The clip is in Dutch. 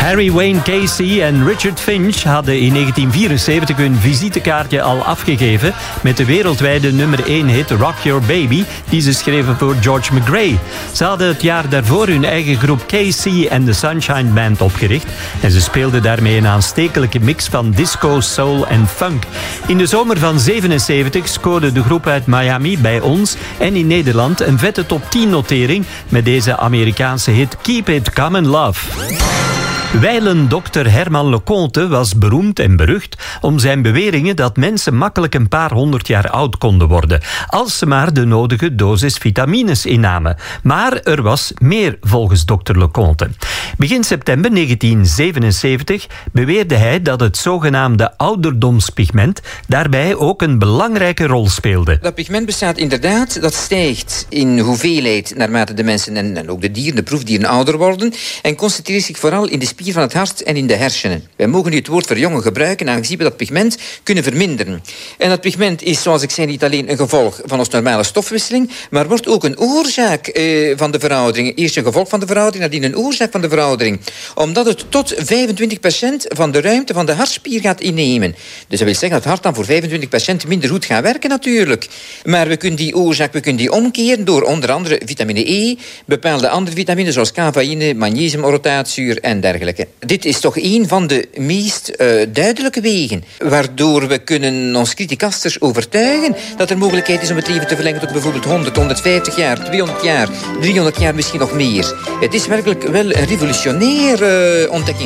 Harry Wayne Casey en Richard Finch hadden in 1974 hun visitekaartje al afgegeven met de wereldwijde nummer 1 hit Rock Your Baby, die ze schreven voor George McRae. Ze hadden het jaar daarvoor hun eigen groep Casey and the Sunshine Band opgericht en ze speelden daarmee een aanstekelijke mix van disco, soul en funk. In de zomer van 77 scoorde de groep uit Miami bij ons en in Nederland een vette top 10 notering met deze Amerikaanse hit Keep It Comin' Love. Wijlen dokter Herman Leconte was beroemd en berucht om zijn beweringen dat mensen makkelijk een paar 100 jaar oud konden worden, als ze maar de nodige dosis vitamines innamen. Maar er was meer volgens dokter Leconte. Begin september 1977 beweerde hij dat het zogenaamde ouderdomspigment daarbij ook een belangrijke rol speelde. Dat pigment bestaat inderdaad, dat stijgt in hoeveelheid naarmate de mensen en ook de dieren, de proefdieren ouder worden en concentreert zich vooral in de spier van het hart en in de hersenen. Wij mogen nu het woord verjongen gebruiken aangezien we dat pigment kunnen verminderen. En dat pigment is, zoals ik zei, niet alleen een gevolg van onze normale stofwisseling, maar wordt ook een oorzaak van de veroudering. Eerst een gevolg van de veroudering, nadien een oorzaak van de veroudering. Omdat het tot 25% van de ruimte van de hartspier gaat innemen. Dus dat wil zeggen dat het hart dan voor 25% minder goed gaat werken natuurlijk. Maar we kunnen die oorzaak omkeren door onder andere vitamine E, bepaalde andere vitamines zoals cafeïne, magnesium, orotaatzuur en dergelijke. Dit is toch een van de meest duidelijke wegen waardoor we kunnen ons criticasters overtuigen dat er mogelijkheid is om het leven te verlengen tot bijvoorbeeld 100, 150 jaar, 200 jaar, 300 jaar, misschien nog meer. Het is werkelijk wel een revolutionaire ontdekking.